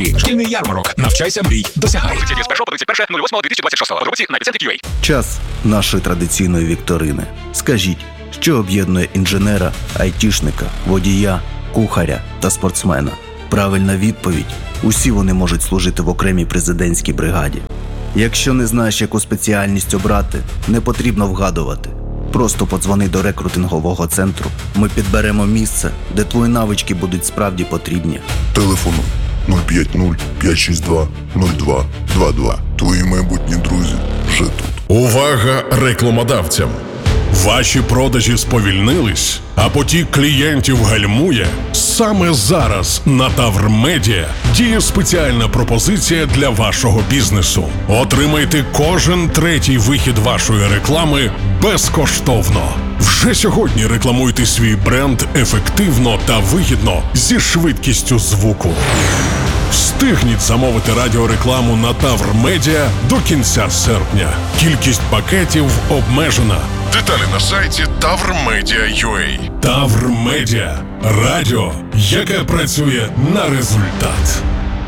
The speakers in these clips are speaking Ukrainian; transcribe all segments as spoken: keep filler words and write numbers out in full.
Шкільний ярмарок. Навчайся, мрій, досягай. З першого по тридцять перше лютого дві тисячі двадцять шостого. Подробиці на епіцентрі крапка ю а. Час нашої традиційної вікторини. Скажіть, що об'єднує інженера, айтішника, водія, кухаря та спортсмена? Правильна відповідь – усі вони можуть служити в окремій президентській бригаді. Якщо не знаєш, яку спеціальність обрати, не потрібно вгадувати. Просто подзвони до рекрутингового центру. Ми підберемо місце, де твої навички будуть справді потрібні. Телефону нуль п'ять нуль п'ять шість два нуль два два два. Твої майбутні друзі вже тут. Увага рекламодавцям! Ваші продажі сповільнились, а потік клієнтів гальмує? Саме зараз на Тавр Медіа діє спеціальна пропозиція для вашого бізнесу. Отримайте кожен третій вихід вашої реклами безкоштовно. Вже сьогодні рекламуйте свій бренд ефективно та вигідно зі швидкістю звуку. Встигніть замовити радіорекламу на Тавр Медіа до кінця серпня. Кількість пакетів обмежена. Деталі на сайті тавр медіа крапка ю а. Тавр Медіа. Радіо, яке працює на результат.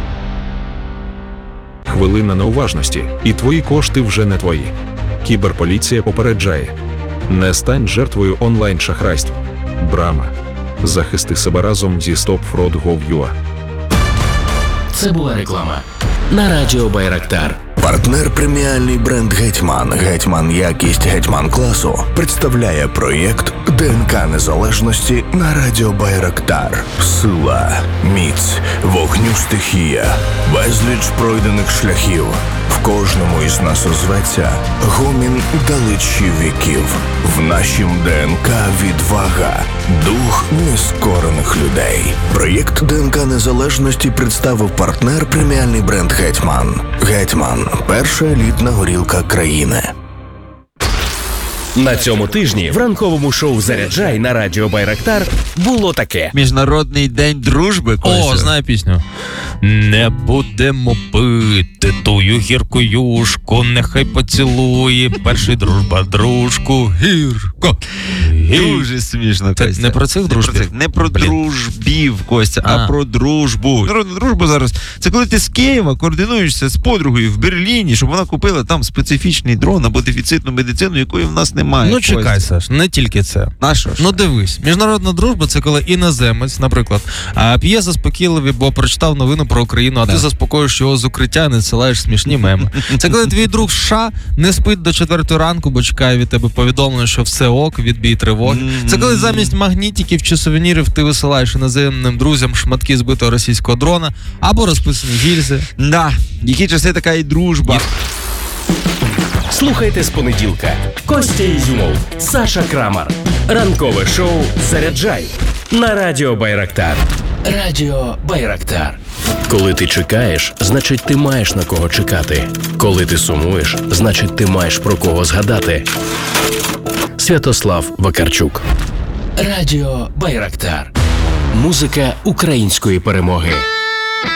Хвилина неуважності, і твої кошти вже не твої. Кіберполіція попереджає. Не стань жертвою онлайн-шахрайств. Брама. Захисти себе разом зі стоп фрод крапка гов крапка ю а. Це була реклама на радіо Байрактар. Партнер преміальний бренд «Гетьман». «Гетьман» якість «Гетьман» класу представляє проєкт ДНК Незалежності на радіо Байрактар. Сила, міць, вогню стихія, безліч пройдених шляхів. В кожному із нас озветься гомін далечі віків. В нашім ДНК відвага, дух нескорених людей. Проєкт ДНК Незалежності представив партнер преміальний бренд «Гетьман». «Гетьман» – перша елітна горілка країни. На цьому тижні в ранковому шоу «Заряджай» на радіо Байрактар було таке. Міжнародний день дружби. Костя. О, знаю пісню. Не будемо пити тую гірку юшку, нехай поцілує перший дружба дружку гірко. Дуже смішно, Це Костя. не про цих дружбів? Не про, цих. Не про Блін. дружбів, Костя, а. А. про дружбу. Народна дружба зараз. Це коли ти з Києва координуєшся з подругою в Берліні, щоб вона купила там специфічний дрон або дефіцитну медицину, якої в нас немає. Ну Костя. чекай, Саш, не тільки це. На що ж? Ну дивись, міжнародна дружба – це коли іноземець, наприклад, а, п'є заспокійливі, бо прочитав новину про Україну, а ти заспокоюєш його з укриття, не надсилаєш смішні меми. Це коли твій друг США не спить до четвертої ранку, бо чекає від тебе повідомлення, що все ок, відбій тривоги. Це коли замість магнітиків чи сувенірів ти висилаєш іноземним друзям шматки збитого російського дрона або розписані гільзи. Да, які часи така і дружба. Слухайте з понеділка. Костя Ізюмов, Саша Крамар. Ранкове шоу «Заряджай» на радіо Байрактар. Радіо Байрактар. Коли ти чекаєш, значить ти маєш на кого чекати. Коли ти сумуєш, значить ти маєш про кого згадати. Святослав Вакарчук. Радіо Байрактар. Музика української перемоги.